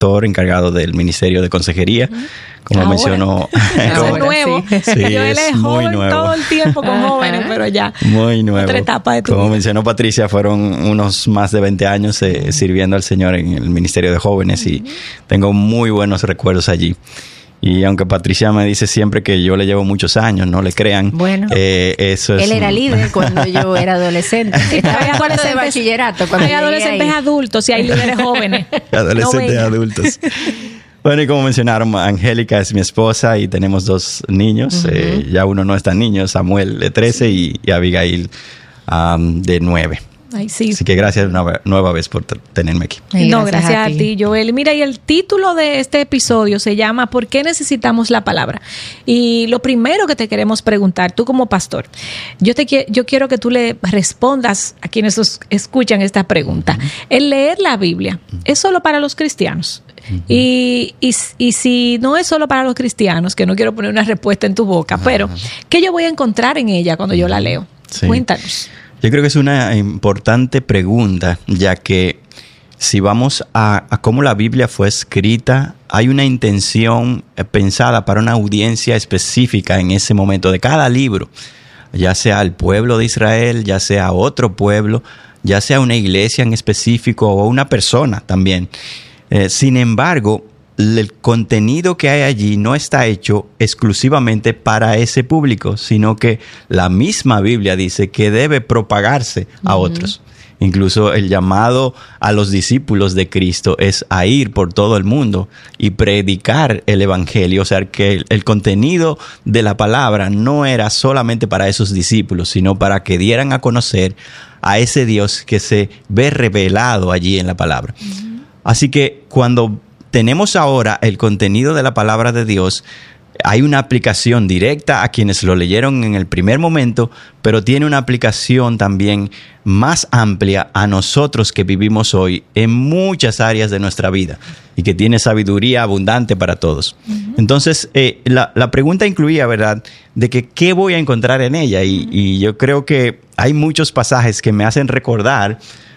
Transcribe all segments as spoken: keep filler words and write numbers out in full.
pastor encargado del Ministerio de Consejería, uh-huh. como Ahora. mencionó. Es nuevo. Sí, sí, Yo él es, es muy joven nuevo. todo el tiempo con jóvenes, pero ya. Muy nuevo. Otra etapa de tu Como vida. mencionó Patricia, fueron unos más de veinte años eh, uh-huh. sirviendo al Señor en el Ministerio de Jóvenes uh-huh. y tengo muy buenos recuerdos allí. Y aunque Patricia me dice siempre que yo le llevo muchos años, no le crean. Bueno, eh, eso es él era líder cuando yo era adolescente. Estaba en cuarto de bachillerato. Cuando hay adolescentes ahí. Adultos y hay líderes jóvenes. Adolescentes no adultos. Bueno, y como mencionaron, Angélica es mi esposa y tenemos dos niños. Uh-huh. Eh, ya uno no es tan niño, Samuel de trece sí. y, y Abigail um, de nueve. Ay, sí. Así que gracias una nueva vez por t- tenerme aquí. Ay, no, gracias, gracias a, ti. a ti, Joel. Mira, y el título de este episodio se llama ¿Por qué necesitamos la palabra? Y lo primero que te queremos preguntar, tú como pastor, yo te yo quiero que tú le respondas a quienes escuchan esta pregunta. Uh-huh. El leer la Biblia, uh-huh. ¿es solo para los cristianos? Uh-huh. Y, y, y si no es solo para los cristianos, que no quiero poner una respuesta en tu boca, uh-huh. pero ¿qué yo voy a encontrar en ella cuando yo la leo? Sí. Cuéntanos. Yo creo que es una importante pregunta, ya que si vamos a, a cómo la Biblia fue escrita, hay una intención pensada para una audiencia específica en ese momento de cada libro, ya sea el pueblo de Israel, ya sea otro pueblo, ya sea una iglesia en específico o una persona también. Eh, sin embargo, el contenido que hay allí no está hecho exclusivamente para ese público, sino que la misma Biblia dice que debe propagarse a uh-huh. otros. Incluso el llamado a los discípulos de Cristo es a ir por todo el mundo y predicar el evangelio. O sea, que el, el contenido de la palabra no era solamente para esos discípulos, sino para que dieran a conocer a ese Dios que se ve revelado allí en la palabra. Uh-huh. Así que cuando tenemos ahora el contenido de la palabra de Dios, hay una aplicación directa a quienes lo leyeron en el primer momento, pero tiene una aplicación también más amplia a nosotros que vivimos hoy en muchas áreas de nuestra vida y que tiene sabiduría abundante para todos. Uh-huh. Entonces, eh, la, la pregunta incluía, ¿verdad?, de que qué voy a encontrar en ella. Y, uh-huh. y yo creo que hay muchos pasajes que me hacen recordar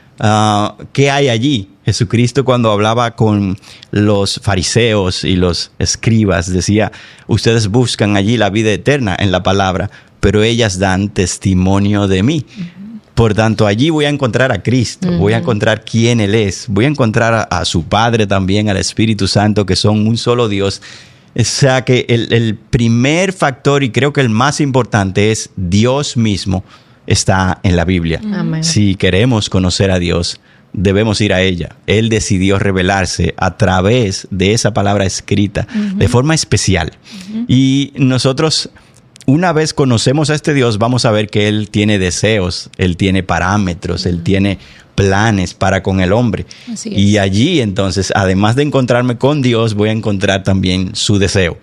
Uh, ¿qué hay allí? Jesucristo, cuando hablaba con los fariseos y los escribas, decía: ustedes buscan allí la vida eterna en la palabra, pero ellas dan testimonio de mí. Uh-huh. Por tanto, allí voy a encontrar a Cristo, uh-huh. voy a encontrar quién Él es, voy a encontrar a, a su Padre también, al Espíritu Santo, que son un solo Dios. O sea que el, el primer factor, y creo que el más importante, es Dios mismo está en la Biblia. Amén. Si queremos conocer a Dios, debemos ir a ella. Él decidió revelarse a través de esa palabra escrita, uh-huh. de forma especial. Uh-huh. Y nosotros, una vez conocemos a este Dios, vamos a ver que Él tiene deseos, Él tiene parámetros, uh-huh. Él tiene planes para con el hombre. Así es. Y allí, entonces, además de encontrarme con Dios, voy a encontrar también su deseo,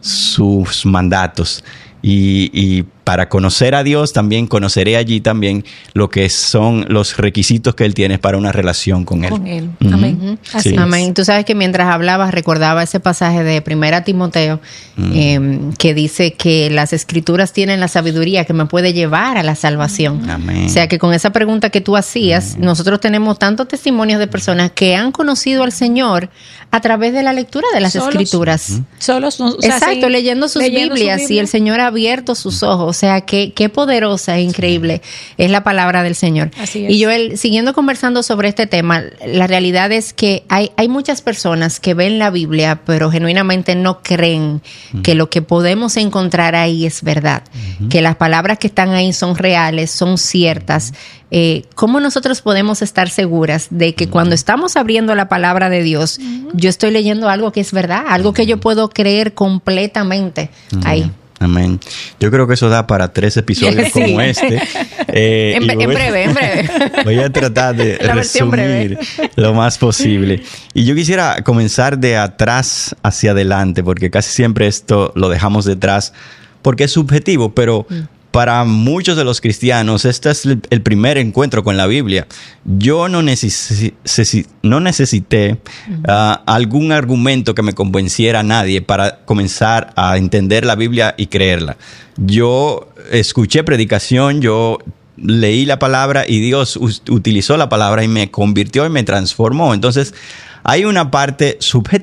sus mandatos. Y, y para conocer a Dios también conoceré allí también lo que son los requisitos que Él tiene para una relación con Él. Con Él. Uh-huh. Amén. Así Sí. Amén. Tú sabes que mientras hablabas recordaba ese pasaje de Primera Timoteo uh-huh. eh, que dice que las escrituras tienen la sabiduría que me puede llevar a la salvación. Amén. O sea que con esa pregunta que tú hacías, uh-huh. nosotros tenemos tantos testimonios de personas que han conocido al Señor a través de la lectura de las Solos. escrituras. Uh-huh. Solos, o sea, Exacto, sí, leyendo sus leyendo Biblias su y Biblia. el Señor ha abierto sus ojos. O sea, qué, qué poderosa e increíble sí. es la palabra del Señor. Así es. Y Joel, siguiendo conversando sobre este tema, la realidad es que hay, hay muchas personas que ven la Biblia, pero genuinamente no creen uh-huh. que lo que podemos encontrar ahí es verdad, uh-huh. que las palabras que están ahí son reales, son ciertas. Uh-huh. Eh, ¿Cómo nosotros podemos estar seguras de que uh-huh. cuando estamos abriendo la palabra de Dios, uh-huh. yo estoy leyendo algo que es verdad, algo que yo puedo creer completamente uh-huh. ahí? Amén. Yo creo que eso da para tres episodios sí. como este. Eh, en, en breve, en breve. Voy a tratar de resumir lo más posible. Y yo quisiera comenzar de atrás hacia adelante, porque casi siempre esto lo dejamos detrás, porque es subjetivo, pero mm. para muchos de los cristianos este es el primer encuentro con la Biblia. Yo no, necesi- no necesité uh-huh. uh, algún argumento que me convenciera a nadie para comenzar a entender la Biblia y creerla. Yo escuché predicación, yo leí la palabra y Dios u- utilizó la palabra y me convirtió y me transformó. Entonces, hay una parte subjetiva